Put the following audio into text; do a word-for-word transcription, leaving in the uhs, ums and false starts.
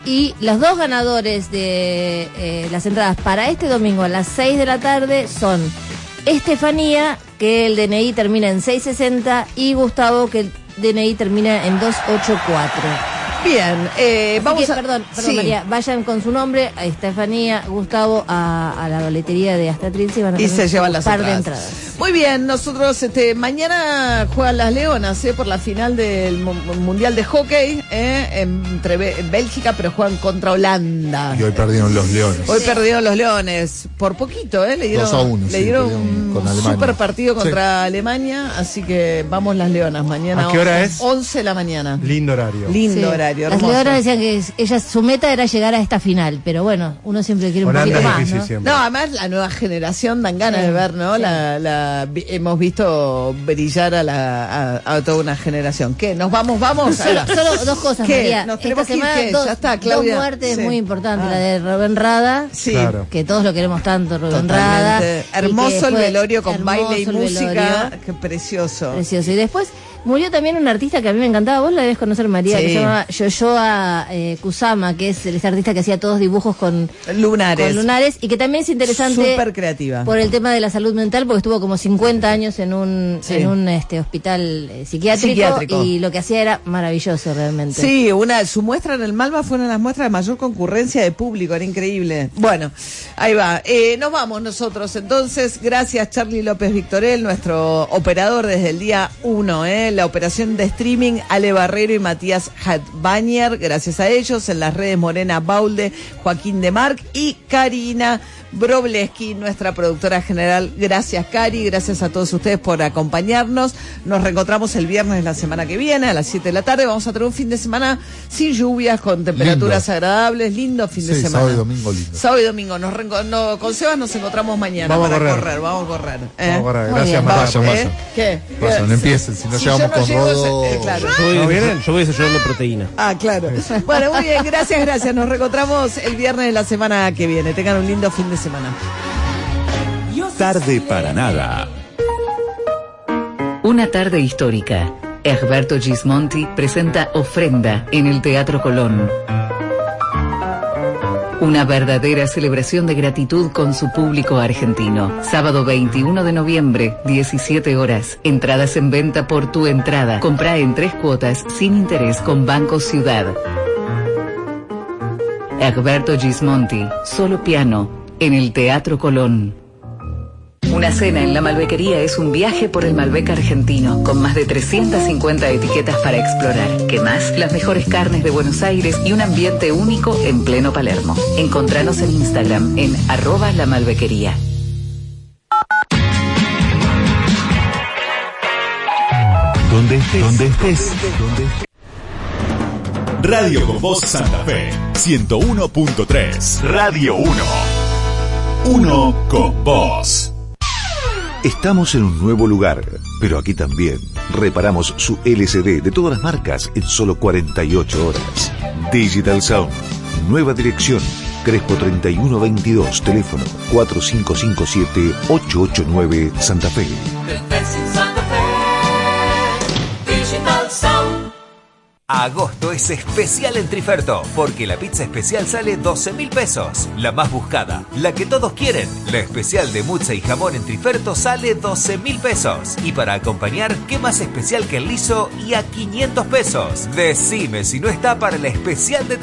Y los dos ganadores de eh, las entradas para este domingo a las seis de la tarde son Estefanía, que el D N I termina en seiscientos sesenta, y Gustavo, que el D N I termina en doscientos ochenta y cuatro. Bien, eh, vamos que, a... Perdón, perdón sí. María, vayan con su nombre, a Estefanía, Gustavo, a, a la boletería de Hasta Trilce y van a y se llevan las par entradas. de entradas. Muy bien, nosotros este mañana juegan las Leonas eh, por la final del mu- Mundial de Hockey eh, entre Be- Bélgica, pero juegan contra Holanda. Y hoy perdieron los Leones. Hoy perdieron los Leones, por poquito, ¿eh? Le dieron, dos a uno, le sí, dieron perdieron con un Alemania. super partido contra Sí. Alemania, así que vamos las Leonas mañana. ¿A qué hora es? once de la mañana. Lindo horario. Lindo Sí. horario, Las hermoso. Leonas decían que es- ella, su meta era llegar a esta final, pero bueno, uno siempre quiere un Holanda poquito es más, difícil ¿no? siempre. No, además la nueva generación dan ganas Sí, de ver, ¿no? sí. La, la, vi- hemos visto brillar a, la, a, a toda una generación. ¿Qué? ¿Nos vamos, vamos? Ahí va. Solo dos cosas, ¿Qué? María. ¿Nos Esta tenemos que ir? semana ¿Qué? dos, Ya está, dos Claudia. muertes Sí. muy importantes. Ah. La de Rubén Rada, Sí. Claro. que todos lo queremos tanto, Rubén Totalmente. Rada. y Hermoso que el fue velorio con hermoso baile y el música. velorio. Qué precioso. Precioso. Y después murió también un artista que a mí me encantaba, vos la debes conocer, María, Sí. que se llama Yoyoa eh, Kusama, que es ese artista que hacía todos dibujos con, Lunares. con lunares, y que también es interesante Súper creativa. por el tema de la salud mental, porque estuvo como cincuenta años en un, Sí. en un este, hospital eh, psiquiátrico, Psiquiátrico. y lo que hacía era maravilloso realmente. Sí, una, su muestra en el Malva fue una de las muestras de mayor concurrencia de público, era increíble. Bueno, ahí va. Eh, nos vamos nosotros entonces. Gracias, Charlie López Victorel, nuestro operador desde el día uno, eh, la operación de streaming, Ale Barrero y Matías Hatbañer. Gracias a ellos. En las redes, Morena Baulde, Joaquín de Marc y Karina Brobleski, nuestra productora general. Gracias, Cari. Gracias a todos ustedes por acompañarnos. Nos reencontramos el viernes de la semana que viene a las siete de la tarde. Vamos a tener un fin de semana sin lluvias, con temperaturas Lindo. agradables. Lindo fin de Sí, semana. sábado y domingo lindo. Sábado y domingo. Nos reenco- no, con Sebas nos encontramos mañana Vamos a para correr. correr. Vamos a correr. ¿eh? Vamos a correr. Muy Gracias, bien. Marta. Vayan, ¿Eh? vayan. ¿Qué? Vayan, ¿Qué? empiecen, si no Si llegamos yo no con llego, Rodo. eh, claro. Yo voy, ¿No a vienen? desayunar- yo voy desayunando proteína. Ah, claro. Bueno, muy bien. Gracias, gracias. Nos reencontramos el viernes de la semana que viene. Tengan un lindo fin de semana. Tarde para nada. Una tarde histórica. Egberto Gismonti presenta Ofrenda en el Teatro Colón. Una verdadera celebración de gratitud con su público argentino. Sábado veintiuno de noviembre, diecisiete horas. Entradas en venta por Tu Entrada. Comprá en tres cuotas sin interés con Banco Ciudad. Egberto Gismonti, solo piano, en el Teatro Colón. Una cena en la Malbequería es un viaje por el Malbec argentino, con más de trescientas cincuenta etiquetas para explorar. ¿Qué más? Las mejores carnes de Buenos Aires y un ambiente único en pleno Palermo. Encontranos en Instagram en arroba la Malbequería. Donde estés. Donde estés. Donde estés. Radio con Voz Santa Fe. ciento uno punto tres. Radio uno. Uno con vos. Estamos en un nuevo lugar, pero aquí también reparamos su L C D de todas las marcas en solo cuarenta y ocho horas. Digital Sound. Nueva dirección. Crespo treinta y uno veintidós. Teléfono cuatro cinco cinco siete ocho ocho nueve Santa Fe. Agosto es especial en Triferto, porque la pizza especial sale doce mil pesos. La más buscada, la que todos quieren. La especial de muzza y jamón en Triferto sale doce mil pesos. Y para acompañar, ¿qué más especial que el liso y a quinientos pesos? Decime si no está para la especial de